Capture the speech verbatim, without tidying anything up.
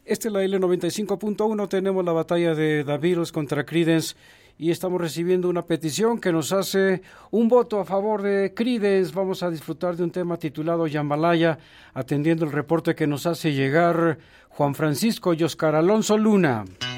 Esta es la L noventa y cinco punto uno, tenemos la batalla de The Beatles contra Creedence y estamos recibiendo una petición que nos hace un voto a favor de Creedence. Vamos a disfrutar de un tema titulado Jambalaya, atendiendo el reporte que nos hace llegar Juan Francisco y Oscar Alonso Luna.